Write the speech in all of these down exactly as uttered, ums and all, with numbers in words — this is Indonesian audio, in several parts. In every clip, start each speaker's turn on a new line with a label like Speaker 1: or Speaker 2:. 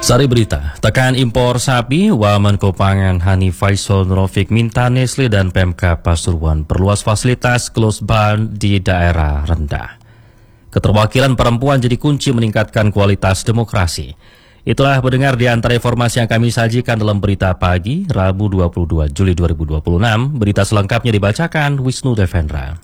Speaker 1: Sari berita, tekan impor sapi, Wamenko Pangan Hanif Faisal Nurrofiq minta Nestle dan Pemkab Pasuruan perluas fasilitas closed barn di daerah rendah. Keterwakilan perempuan jadi kunci meningkatkan kualitas demokrasi. Itulah pendengar di antara informasi yang kami sajikan dalam berita pagi, Rabu dua puluh dua Juli dua ribu dua puluh enam. Berita selengkapnya dibacakan Wisnu Devendra.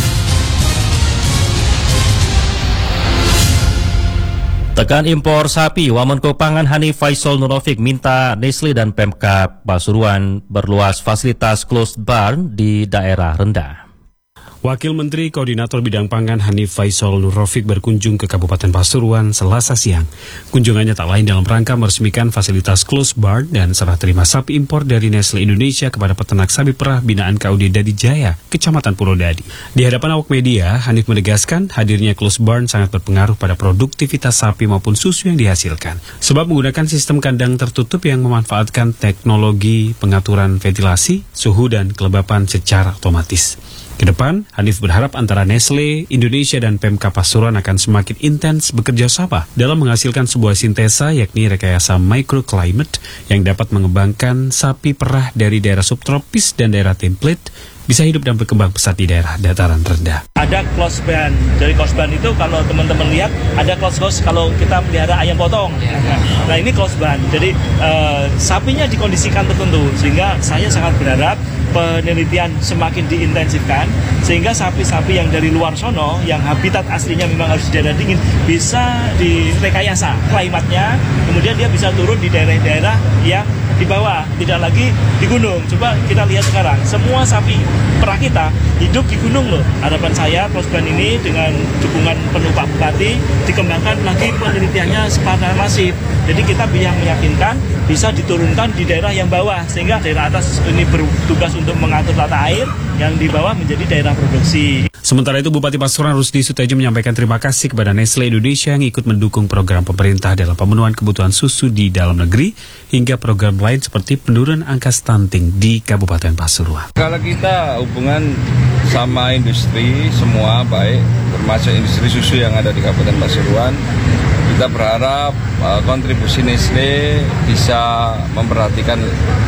Speaker 1: Tekan impor sapi, Wamenko Pangan Hanif Faisal Nurrofiq minta Nestle dan Pemkab Pasuruan berluas fasilitas closed barn di daerah rendah.
Speaker 2: Wakil Menteri Koordinator Bidang Pangan Hanif Faisal Nurrofiq berkunjung ke Kabupaten Pasuruan Selasa siang. Kunjungannya tak lain dalam rangka meresmikan fasilitas closed barn dan serah terima sapi impor dari Nestle Indonesia kepada peternak sapi perah binaan K U D Dadi Jaya, Kecamatan Purwodadi. Di hadapan awak media, Hanif menegaskan hadirnya closed barn sangat berpengaruh pada produktivitas sapi maupun susu yang dihasilkan. Sebab menggunakan sistem kandang tertutup yang memanfaatkan teknologi pengaturan ventilasi, suhu dan kelembapan secara otomatis. Ke depan, Hanif berharap antara Nestle, Indonesia, dan Pemkab Pasuruan akan semakin intens bekerja sama dalam menghasilkan sebuah sintesa yakni rekayasa microclimate yang dapat mengembangkan sapi perah dari daerah subtropis dan daerah template bisa hidup dan berkembang pesat di daerah dataran rendah.
Speaker 3: Ada closed barn. Dari closed barn itu kalau teman-teman lihat ada closed house kalau kita pelihara ayam potong. Nah ini closed barn. Jadi uh, sapinya dikondisikan tertentu sehingga saya sangat berharap penelitian semakin diintensifkan sehingga sapi-sapi yang dari luar sono yang habitat aslinya memang harus di daerah dingin bisa direkayasa klimatnya, kemudian dia bisa turun di daerah-daerah yang di bawah, tidak lagi di gunung. Coba kita lihat sekarang, semua sapi perah kita hidup di gunung loh. Harapan saya closed barn ini dengan dukungan penuh Pak Bupati dikembangkan lagi penelitiannya secara masif. Jadi kita bisa meyakinkan bisa diturunkan di daerah yang bawah sehingga daerah atas ini bertugas untuk mengatur tata air, yang di bawah menjadi daerah produksi.
Speaker 2: Sementara itu, Bupati Pasuruan Rusdi Sutedjo menyampaikan terima kasih kepada Nestle Indonesia yang ikut mendukung program pemerintah dalam pemenuhan kebutuhan susu di dalam negeri hingga program lain seperti penurunan angka stunting di Kabupaten Pasuruan.
Speaker 4: Kalau kita hubungan sama industri semua baik, termasuk industri susu yang ada di Kabupaten Pasuruan, kita berharap uh, kontribusi Nestle bisa memperhatikan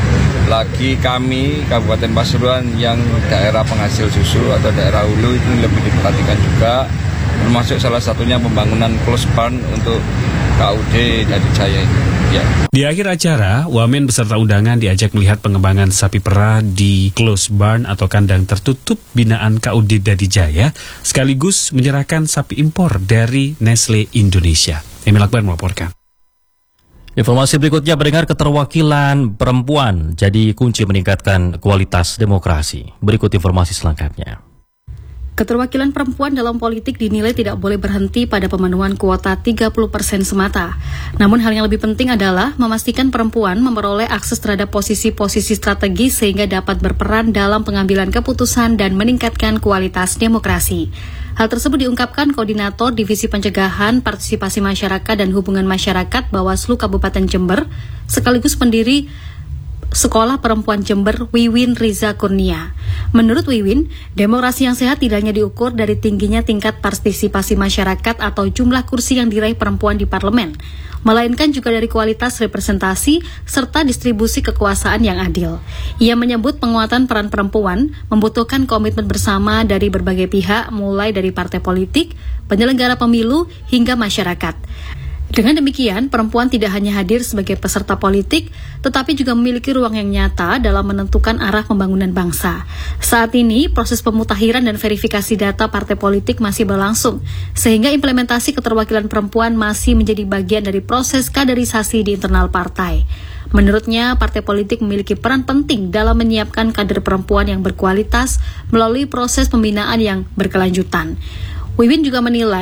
Speaker 4: lagi kami Kabupaten Pasuruan yang daerah penghasil susu atau daerah hulu itu lebih diperhatikan juga, termasuk salah satunya pembangunan closed barn untuk K U D Dadi Jaya itu. Ya.
Speaker 2: Di akhir acara, Wamen beserta undangan diajak melihat pengembangan sapi perah di closed barn atau kandang tertutup binaan K U D Dadi Jaya, sekaligus menyerahkan sapi impor dari Nestle Indonesia. Emil Akbar melaporkan.
Speaker 1: Informasi berikutnya mendengar keterwakilan perempuan jadi kunci meningkatkan kualitas demokrasi. Berikut informasi selengkapnya.
Speaker 5: Keterwakilan perempuan dalam politik dinilai tidak boleh berhenti pada pemenuhan kuota tiga puluh persen semata. Namun hal yang lebih penting adalah memastikan perempuan memperoleh akses terhadap posisi-posisi strategis sehingga dapat berperan dalam pengambilan keputusan dan meningkatkan kualitas demokrasi. Hal tersebut diungkapkan Koordinator Divisi Pencegahan, Partisipasi Masyarakat dan Hubungan Masyarakat Bawaslu Kabupaten Jember, sekaligus pendiri Sekolah Perempuan Jember, Wiwin Riza Kurnia. Menurut Wiwin, demokrasi yang sehat tidak hanya diukur dari tingginya tingkat partisipasi masyarakat atau jumlah kursi yang diraih perempuan di parlemen, melainkan juga dari kualitas representasi serta distribusi kekuasaan yang adil. Ia menyebut penguatan peran perempuan membutuhkan komitmen bersama dari berbagai pihak, mulai dari partai politik, penyelenggara pemilu, hingga masyarakat. Dengan demikian, perempuan tidak hanya hadir sebagai peserta politik, tetapi juga memiliki ruang yang nyata dalam menentukan arah pembangunan bangsa. Saat ini, proses pemutakhiran dan verifikasi data partai politik masih berlangsung, sehingga implementasi keterwakilan perempuan masih menjadi bagian dari proses kaderisasi di internal partai. Menurutnya, partai politik memiliki peran penting dalam menyiapkan kader perempuan yang berkualitas melalui proses pembinaan yang berkelanjutan. Wiwin juga menilai